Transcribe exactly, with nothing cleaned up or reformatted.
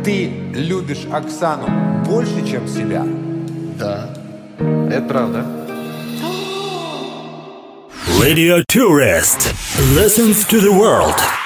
Ты любишь Оксану больше, чем себя? Да, это правда. Radio Tourist listens to the world.